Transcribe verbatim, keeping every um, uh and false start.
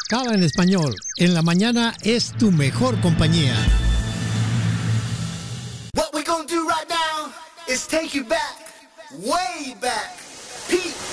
Cala en español. En la mañana es tu mejor compañía. What we're gonna do right now is take you back, way back. Pete